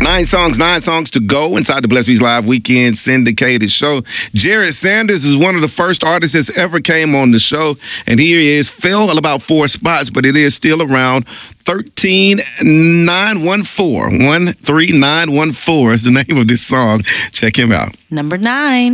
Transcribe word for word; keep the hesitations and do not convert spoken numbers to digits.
Nine songs, nine songs to go inside the Bless Beats Live Weekend syndicated show. Jared Sanders is one of the first artists that's ever came on the show, and here he is. Fell about four spots, but it is still around thirteen nine one four. one three nine one four is the name of this song. Check him out. Number nine.